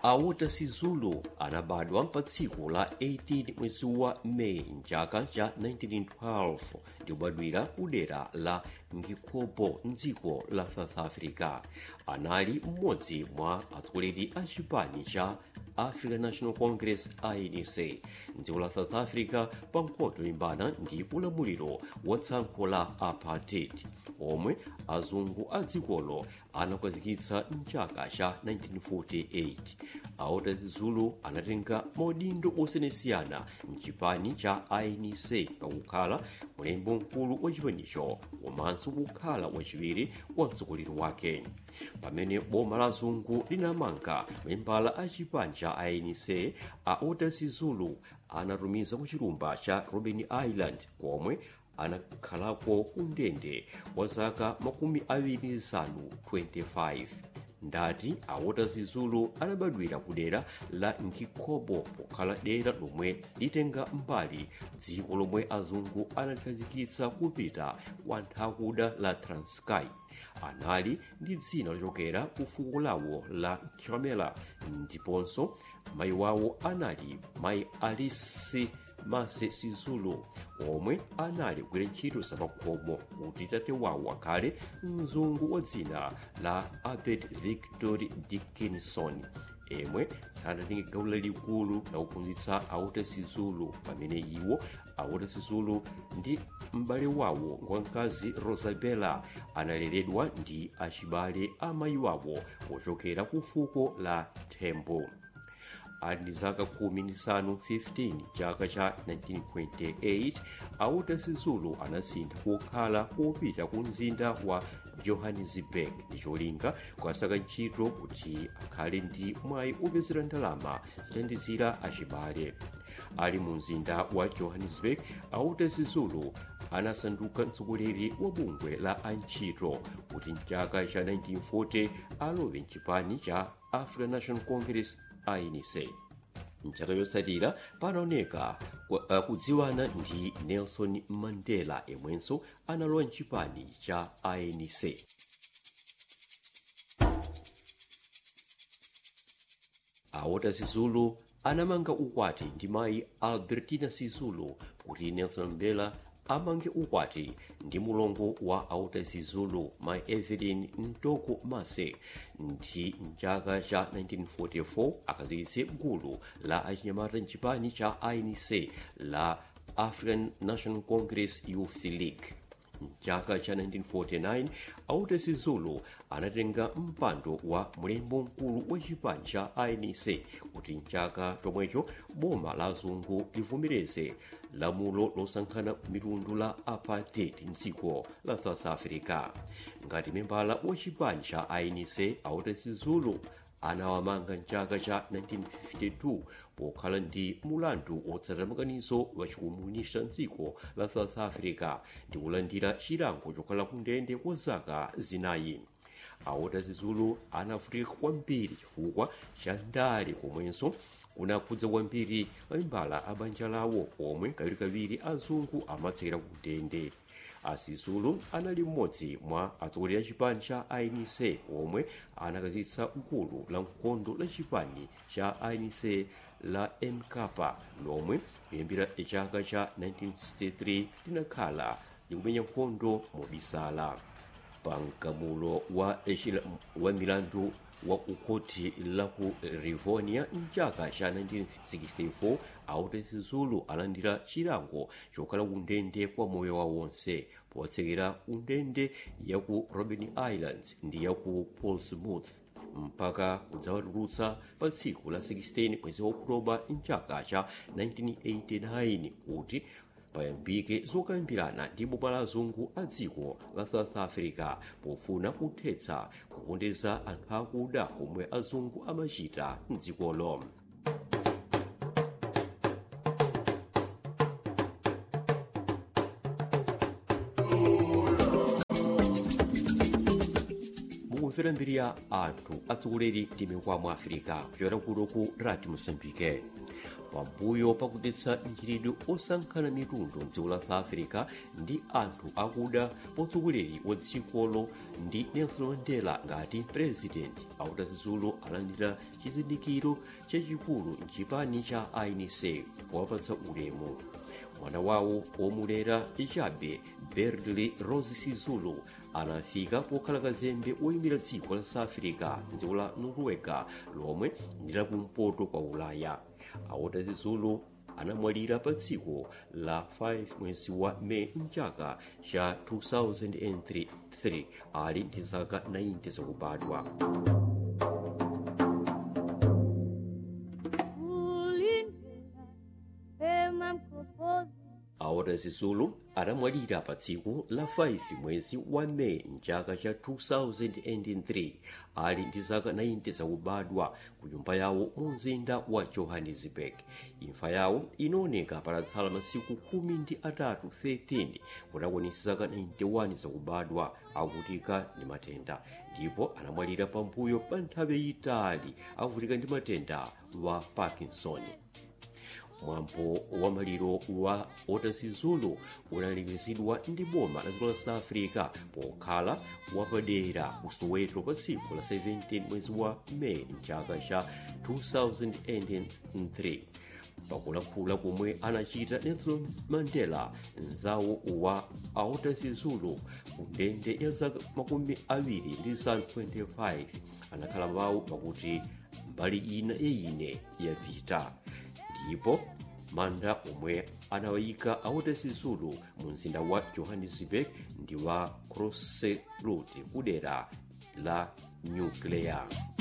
Walter Sisulu anabadwa pa tsiku la 18 mwezi wa Mei mchaka cha 1912 ndi kubadwira kudera la Ngikhobo mdziko la South Africa. Anali mmodzi mwa atsogoleri a chipani cha African National Congress ANC mdziko la South Africa pa nkhondo yolimbana ndi ulamuliro wa tsankho la apartheid omwe azungu a dzikolo anakhazikitsa mchaka cha 1948. Walter Sisulu anatenga maudindo osiyanasiyana mchipani cha ANC pakukhala mlembi mkulu wa chipanicho komanso kukhala wachiwiri wa mtsogoleri wake. Pamene boma la azungu linamanga membala a chipani cha ANC, Walter Sisulu anatumiza ku chilumba cha Robben Island komwe anakhalako kundende wa zaka 25. Ndati Walter Sisulu anabadwira kudera la Ngikhobo pokhala dera lomwe litenga mbali dziko lomwe azungu analikhazikitsa kupita kwa nthakuda la Transkei. Anali ndi dzina lochokera ku fuko lawo la Chamela ndiponso mayi wawo anali mayi Alice Mase Sisulu omwe anali kugwira ntchito zapakhomo kuti tate wawo akhale mzungu wa dzina la Albert Victor Dickinson emwe sanatenga gawo lalikulu la kuphunzitsa Walter Sisulu pamene iwo Walter Sisulu ndi m'bale wawo wamkazi Rosabella analeredwa ndi achibale amayi wawo ochokera ku fuko la Thembo. Ali ndi zaka 15 chaka cha 1928 Walter Sisulu anasintha kukhala kopita ku mzinda wa Johannesburg ndi cholinga kukasaka ntchito kuti akhale ndi mwayi opezera ndalama zothandizira achibale. Ali mu mzinda wa Johannesburg, Walter Sisulu anasanduka mtsogoleri wa bungwe la antchito kuti mchaka cha 1940 alowe mchipani cha African National Congress ANC. Mchaka yotsatira panaoneka kudziwana ndi Nelson Mandela yemwenso analowa mchipani cha ANC. Walter Sisulu anamanga ukwati ndi mayi Albertina Sisulu kuti Nelson Mandela amange ukwati ndi mulongo wa Walter Sisulu mayi Evelyn Ntoko Mase ndi mchaka cha 1944 akhazikitse gulu la achinyamata mchipani cha ANC la African National Congress Youth League. Mchaka cha 1949 Walter Sisulu anatenga mpando wa mlembi mkulu wa chipani cha ANC kuti mchaka chomwecho boma la azungu livomereze lamulo losankhana mitundu la apartheid mdziko la South Africa. Ngati membala wa chipani cha ANC, Walter Sisulu anawamanga mchaka cha 1952 pokhala ndi mulandu wotsatira makanizo wa chikomunista mdziko la South Africa ndi kulandira chilango chokhala kundende kwa zaka zinayi. Walter Sisulu anavutika kwambiri chifukwa cha ndale komwenso kunakhudza kwambiri membala a banja lawo omwe kawirikawiri azungu amatsekera kundende. Sisulu anali mmodzi mwa atsogoleri a chipani cha ANC omwe anakhazikitsa gulu la nkhondo la chipani cha ANC la MKapa lomwe kuyambira chaka cha 1963 linakhala likumenya nkhondo mobisala. Pa mgamulo wa milandu wa ukoti la ku Rivonia mchaka cha 1964 Walter Sisulu analandira chilango chokhala kundende kwa moyo wawo wonse powatsekera kundende ya ku Robben Island ndi ya ku Portsmouth mpaka kudzawatulutsa pa tsiku la 16 mwezi wa Oktoba mchaka cha 1989 kuti payambike zokambirana ndi boma la azungu a dziko la South Africa pofuna kuthetsa kupondeza anthu akuda komwe azungu amachita mdzikolo. Mukumvera mbiri ya anthu atsogoleri ndi mikwamo Africa kuchokera kuno ku Radio Mozambique. pambuyo pakudetsa mchitidwe osankhana mitundu mdziko la south africa ndi anthu akuda potsogoleri wa dzikolo ndi Nelson Mandela ngati president. Auta Sisulu alandira chizindikiro chachikulu mchipani cha ANC powapatsa ulemu. Mwana wawo womulera chabe Beryl Rose Sisulu anafika pokhala kazembe woyimira dziko la South Africa mdziko la Noruega lomwe ndi lakumpoto kwa Ulaya. Auta Sisulu anamwalira pa dziko la 5 mwezi wa Mei mchaka cha 2003 ali ndi zaka 90 zakubadwa. Auta Sisulu anamwalira pa tsiku la 5 mwezi wa Mei mchaka cha 2003 ali ndi zaka 90 zakubadwa ku nyumba yawo mu mzinda wa Johannesburg. Imfa yawo inaoneka patatsala masiku 13 kutakwanitsa zaka 91 zakubadwa akuvutika ndi matenda, ndipo anamwalira pambuyo pa nthawi yayitali akuvutika ndi matenda wa Parkinson. Mwambo wa maliro wa Auta Sisulu unalemekezedwa ndi boma la dziko la South Africa pokhala wapadera ku Soweto pa tsiku la 17 mwezi wa Mei mchaka cha 2003. Pakulankhula komwe anachita Nelson Mandela, mnzawo wa Auta Sisulu ku ndende ya zaka 25 anakhala mawu pakuti mbali ina yayine yapita, ndipo manda omwe anawayika Auta Sisulu mu mzinda wa Johannesburg ndi wa Crossroads kudera la Nuclear.